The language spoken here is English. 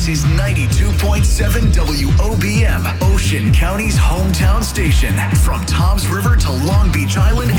is 92.7 WOBM, Ocean County's hometown station. From Toms River to Long Beach Island